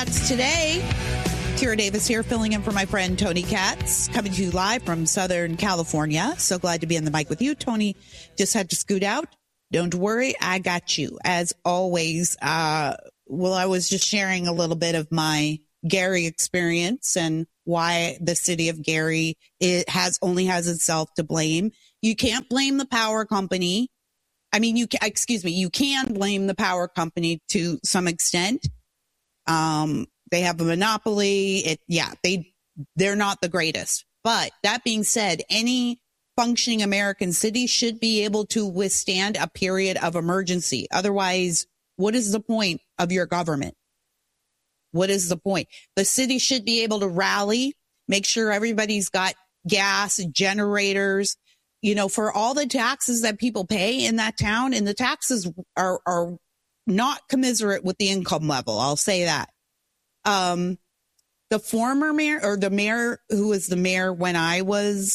Katz today. Kira Davis here, filling in for my friend Tony Katz, coming to you live from Southern California. So glad to be on the mic with you. Tony just had to scoot out. Don't worry, I got you. As always, I was just sharing a little bit of my Gary experience and why the city of Gary only has itself to blame. You can't blame the power company. I mean, you can blame the power company to some extent. They have a monopoly. They're not the greatest. But that being said, any functioning American city should be able to withstand a period of emergency. Otherwise, what is the point of your government? What is the point? The city should be able to rally, make sure everybody's got gas, generators, for all the taxes that people pay in that town. And the taxes are not commiserate with the income level. I'll say that. The former mayor, or the mayor who was the mayor when I was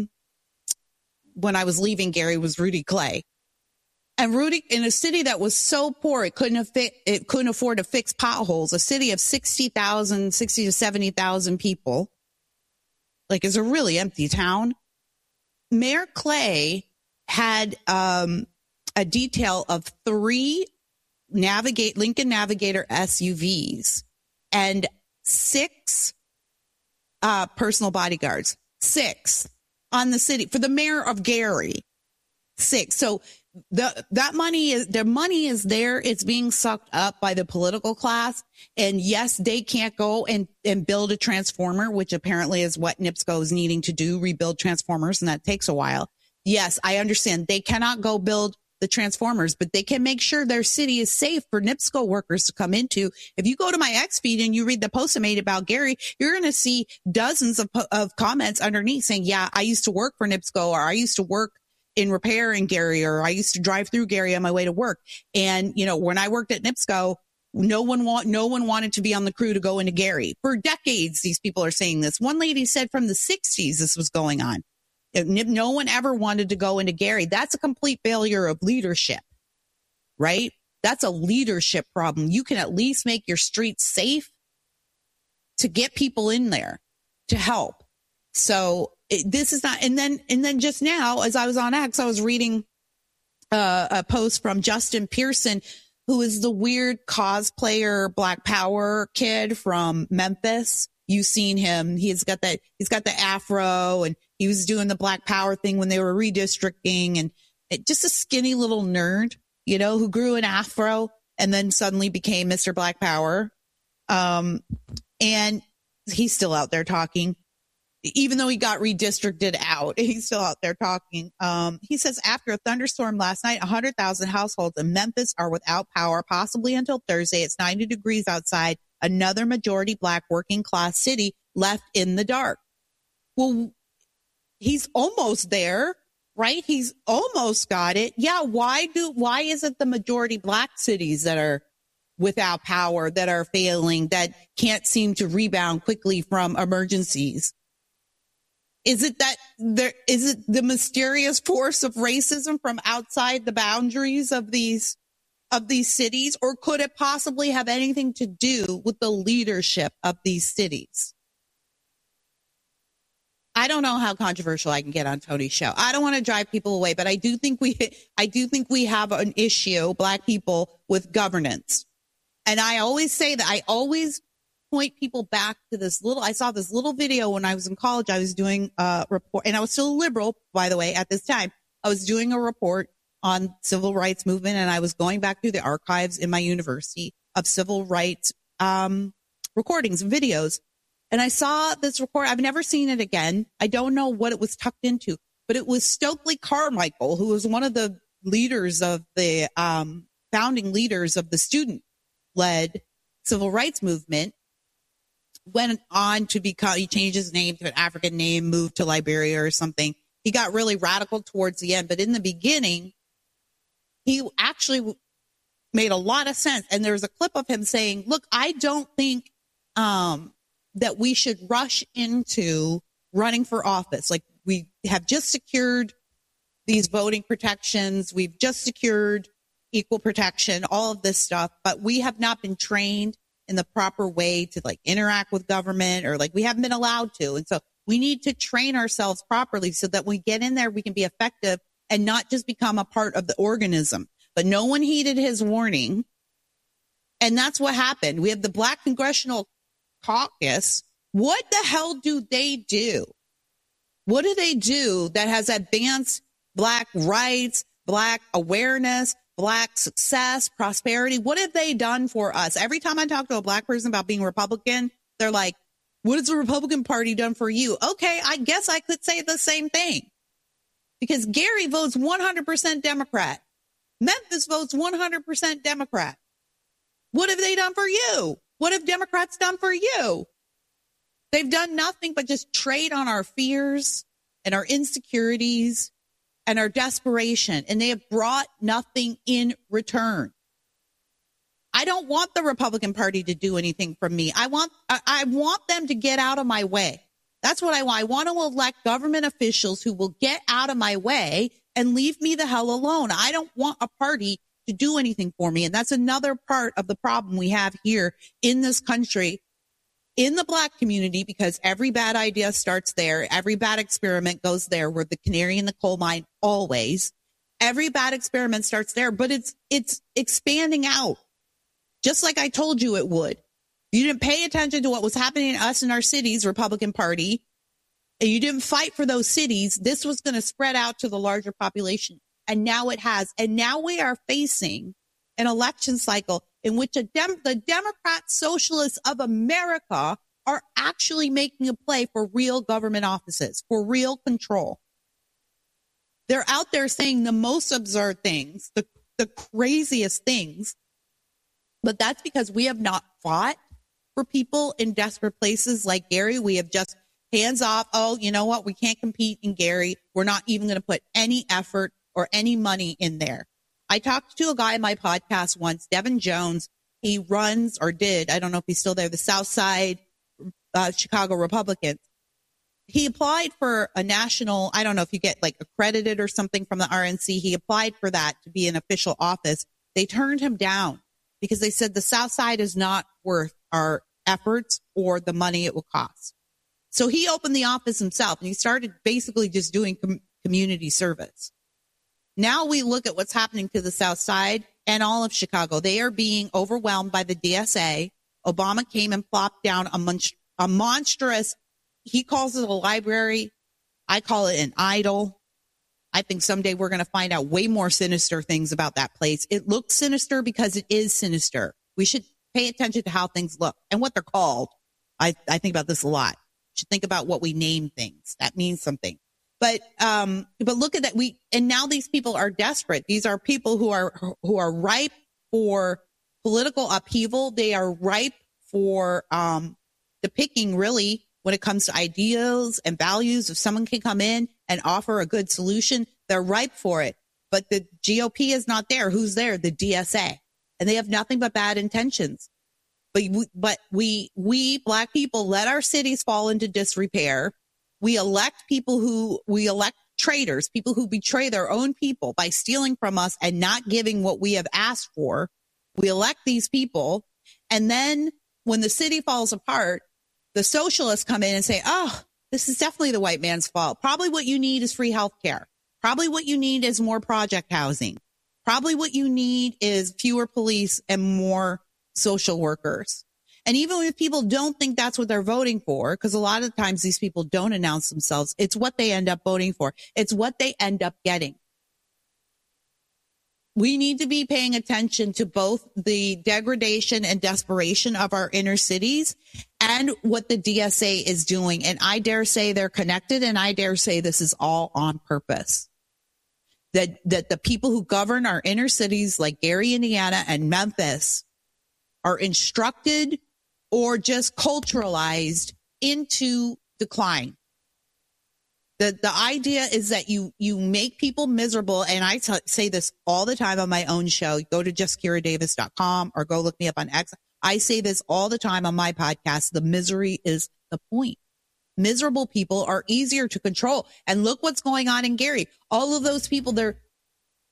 leaving Gary, was Rudy Clay. And Rudy, in a city that was so poor, it couldn't afford to fix potholes. A city of 60 to 70,000 people, like, is a really empty town. Mayor Clay had a detail of 3 Lincoln Navigator SUVs and 6 personal bodyguards. 6 on the city for the mayor of Gary. 6. So the money is there. It's being sucked up by the political class. And yes, they can't go and build a transformer, which apparently is what NIPSCO is needing to do, rebuild transformers. And that takes a while. Yes, I understand they cannot go build the transformers, but they can make sure their city is safe for NIPSCO workers to come into. If you go to my X feed and you read the post I made about Gary, you're going to see dozens of comments underneath saying, yeah, I used to work for NIPSCO, or I used to work in repair in Gary, or I used to drive through Gary on my way to work. And, when I worked at NIPSCO, no one wanted to be on the crew to go into Gary. For decades, these people are saying this. One lady said from the 60s this was going on. No one ever wanted to go into Gary. That's a complete failure of leadership, right? That's a leadership problem. You can at least make your streets safe to get people in there to help. So this is not, and then just now, as I was on X, I was reading a post from Justin Pearson, who is the weird cosplayer Black Power kid from Memphis. You've seen him. He's got the afro, and he was doing the Black Power thing when they were redistricting, and just a skinny little nerd, who grew an afro and then suddenly became Mr. Black Power. And he's still out there talking. Even though he got redistricted out, he's still out there talking. He says, after a thunderstorm last night, 100,000 households in Memphis are without power, possibly until Thursday. It's 90 degrees outside. Another majority Black working class city left in the dark. Well, he's almost there, right? He's almost got it. Yeah. Why is it the majority Black cities that are without power, that are failing, that can't seem to rebound quickly from emergencies? Is it the mysterious force of racism from outside the boundaries of these cities, or could it possibly have anything to do with the leadership of these cities? I don't know how controversial I can get on Tony's show. I don't want to drive people away, but I do think we have an issue, Black people, with governance. And I always say that. I always point people back to I saw this little video when I was in college. I was doing a report, and I was still a liberal, by the way, at this time. I was doing a report on civil rights movement, and I was going back through the archives in my university of civil rights recordings and videos. And I saw this report. I've never seen it again. I don't know what it was tucked into, but it was Stokely Carmichael, who was one of the leaders of the founding leaders of the student-led civil rights movement. Went on to he changed his name to an African name, moved to Liberia or something. He got really radical towards the end, but in the beginning, he actually made a lot of sense. And there was a clip of him saying, look, I don't think that we should rush into running for office. Like, we have just secured these voting protections. We've just secured equal protection, all of this stuff, but we have not been trained in the proper way to like interact with government, or like we haven't been allowed to. And so we need to train ourselves properly so that when we get in there, we can be effective and not just become a part of the organism. But no one heeded his warning. And that's what happened. We have the Black Congressional Caucus. What the hell do they do? What do they do that has advanced Black rights, Black awareness, Black success, prosperity? What have they done for us? Every time I talk to a Black person about being Republican, they're like, what has the Republican Party done for you? Okay, I guess I could say the same thing. Because Gary votes 100% Democrat. Memphis votes 100% Democrat. What have they done for you? What have Democrats done for you? They've done nothing but just trade on our fears and our insecurities and our desperation. And they have brought nothing in return. I don't want the Republican Party to do anything for me. I want them to get out of my way. That's what I want. I want to elect government officials who will get out of my way and leave me the hell alone. I don't want a party to do anything for me. And that's another part of the problem we have here in this country, in the Black community, because every bad idea starts there. Every bad experiment goes there. We're the canary in the coal mine always. Every bad experiment starts there, but it's expanding out. Just like I told you it would. You didn't pay attention to what was happening to us in our cities, Republican Party, and you didn't fight for those cities. This was going to spread out to the larger population. And now it has. And now we are facing an election cycle in which the Democrat Socialists of America are actually making a play for real government offices, for real control. They're out there saying the most absurd things, the craziest things. But that's because we have not fought for people in desperate places like Gary. We have just hands off. Oh, you know what? We can't compete in Gary. We're not even going to put any effort or any money in there. I talked to a guy in my podcast once, Devin Jones. He runs, or did, I don't know if he's still there, the South Side Chicago Republicans. He applied for a national, I don't know if you get like accredited or something from the RNC. He applied for that to be an official office. They turned him down because they said the South Side is not worth our efforts or the money it will cost. So he opened the office himself and he started basically just doing community service. Now we look at what's happening to the South Side and all of Chicago. They are being overwhelmed by the DSA. Obama came and plopped down a monstrous, he calls it a library. I call it an idol. I think someday we're going to find out way more sinister things about that place. It looks sinister because it is sinister. We should pay attention to how things look and what they're called. I think about this a lot. We should think about what we name things. That means something. But look at that. And now these people are desperate. These are people who are ripe for political upheaval. They are ripe for, the picking, really, when it comes to ideals and values. If someone can come in and offer a good solution, they're ripe for it. But the GOP is not there. Who's there? The DSA. And they have nothing but bad intentions. But we Black people let our cities fall into disrepair. We elect traitors, people who betray their own people by stealing from us and not giving what we have asked for. We elect these people. And then when the city falls apart, the socialists come in and say, oh, this is definitely the white man's fault. Probably what you need is free health care. Probably what you need is more project housing. Probably what you need is fewer police and more social workers. And even if people don't think that's what they're voting for, because a lot of times these people don't announce themselves, it's what they end up voting for. It's what they end up getting. We need to be paying attention to both the degradation and desperation of our inner cities and what the DSA is doing. And I dare say they're connected, and I dare say this is all on purpose. That the people who govern our inner cities like Gary, Indiana, and Memphis are instructed or just culturalized into decline. The idea is that you make people miserable. And I say this all the time on my own show. Go to JustKiraDavis.com or go look me up on X. I say this all the time on my podcast. The misery is the point. Miserable people are easier to control. And look what's going on in Gary. All of those people, they're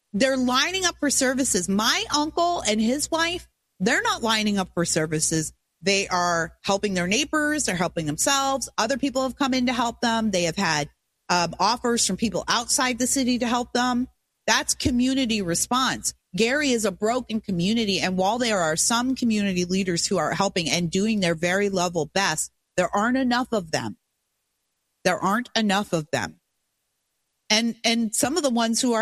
lining up for services. My uncle and his wife, they're not lining up for services. They are helping their neighbors. They're helping themselves. Other people have come in to help them. They have had offers from people outside the city to help them. That's community response. Gary is a broken community. And while there are some community leaders who are helping and doing their very level best, there aren't enough of them. There aren't enough of them. And some of the ones who are